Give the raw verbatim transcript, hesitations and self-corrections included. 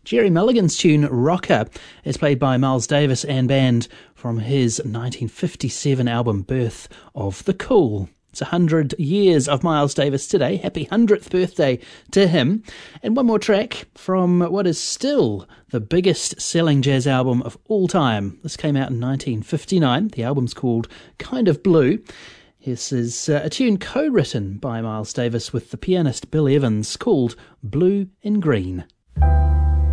Jerry Mulligan's tune Rocker is played by Miles Davis and band from his nineteen fifty-seven album Birth of the Cool. It's one hundred years of Miles Davis today. Happy one hundredth birthday to him. And one more track from what is still the biggest selling jazz album of all time. This came out in nineteen fifty-nine. The album's called Kind of Blue. This is uh, a tune co-written by Miles Davis with the pianist Bill Evans called Blue and Green.